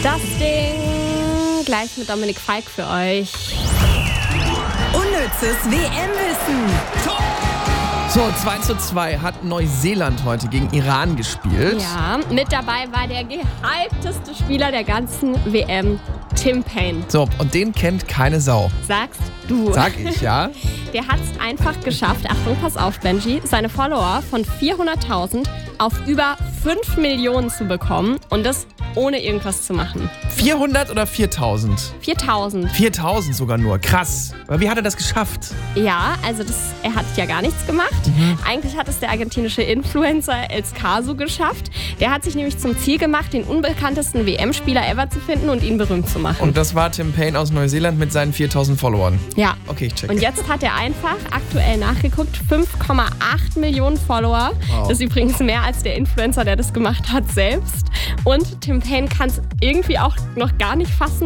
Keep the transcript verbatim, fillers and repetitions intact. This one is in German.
Das Ding gleich mit Dominik Feick für euch. Unnützes W M-Wissen. So, zwei zu zwei hat Neuseeland heute gegen Iran gespielt. Ja, mit dabei war der gehypteste Spieler der ganzen W M, Tim Paine. So, und den kennt keine Sau. Sagst du. Sag ich, ja. Der hat es einfach geschafft, Achtung, pass auf, Benji, seine Follower von vierhunderttausend auf über fünf Millionen zu bekommen und das ohne irgendwas zu machen. vierhundert oder viertausend? viertausend. viertausend sogar nur. Krass. Aber wie hat er das geschafft? Ja, also das, er hat ja gar nichts gemacht. Mhm. Eigentlich hat es der argentinische Influencer Els Caso geschafft. Der hat sich nämlich zum Ziel gemacht, den unbekanntesten W M-Spieler ever zu finden und ihn berühmt zu machen. Und das war Tim Paine aus Neuseeland mit seinen viertausend Followern? Ja. Okay, ich check. Und jetzt hat er einfach, aktuell nachgeguckt, fünf Komma acht Millionen Follower. Wow. Das ist übrigens mehr als der Influencer, der das gemacht hat, selbst. Und Tim Paine kann es irgendwie auch noch gar nicht fassen,